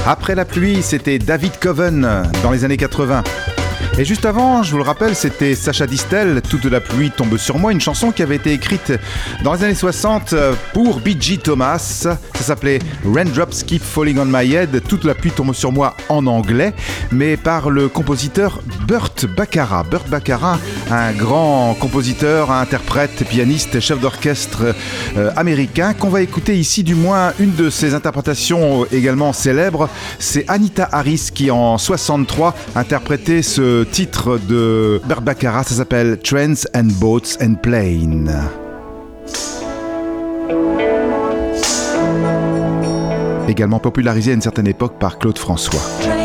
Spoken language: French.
Après la pluie, c'était David Coven dans les années 80. Et juste avant, je vous le rappelle, c'était Sacha Distel, Toute la pluie tombe sur moi, une chanson qui avait été écrite dans les années 60 pour B.G. Thomas. Ça s'appelait Raindrops Keep Falling on My Head, Toute la pluie tombe sur moi en anglais, mais par le compositeur Burt Bacharach. Burt Bacharach, un grand compositeur, interprète, pianiste, chef d'orchestre américain, qu'on va écouter ici, du moins une de ses interprétations également célèbres. C'est Anita Harris qui, en 63, interprétait ce titre de Burt Bacharach. Ça s'appelle Trains and Boats and Planes. Également popularisé à une certaine époque par Claude François.